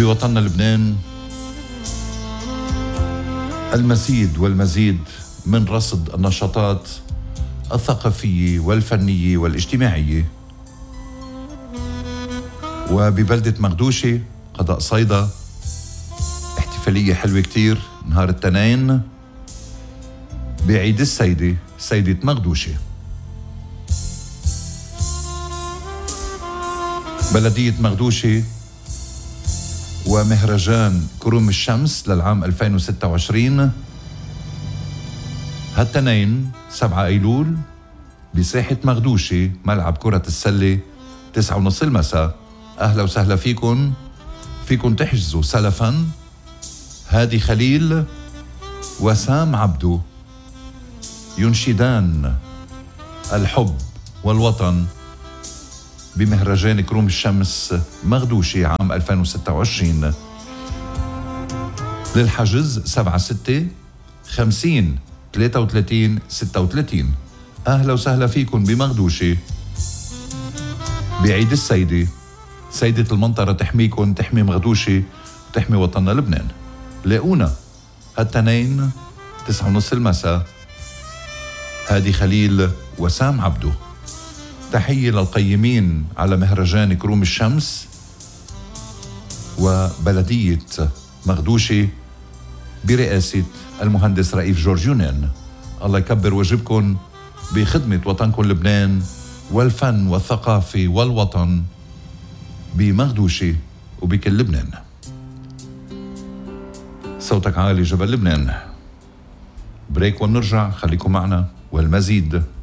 بوطننا لبنان المزيد والمزيد من رصد النشاطات الثقافية والفنية والاجتماعية. وببلدة مغدوشة قضاء صيدا احتفالية حلوة كتير نهار الاثنين بعيد السيدة، سيدة مغدوشة. بلدية مغدوشة ومهرجان كروم الشمس للعام 2026 هالتنين 7 أيلول بساحة مغدوشة، ملعب كرة السلة 9:30 المساء. أهلا وسهلا فيكن تحجزوا سلفا. هادي خليل وسام عبدو ينشدان الحب والوطن بمهرجان كروم الشمس مغدوشة عام 2026. للحجز 76-50-33-36. أهلا وسهلا فيكم بمغدوشة بعيد السيدة، سيدة المنطرة تحميكم، تحمي مغدوشة وتحمي وطننا لبنان. لاقونا هالتنين 9:30 المساء. هادي خليل وسام عبدو. تحية للقيمين على مهرجان كروم الشمس وبلدية مغدوشة برئاسة المهندس رئيف جورج يونان. الله يكبر وجهكم بخدمة وطنكم لبنان والفن والثقافة والوطن بمغدوشة وبكل لبنان. صوتك عالي جبل لبنان. بريك ونرجع، خليكم معنا والمزيد.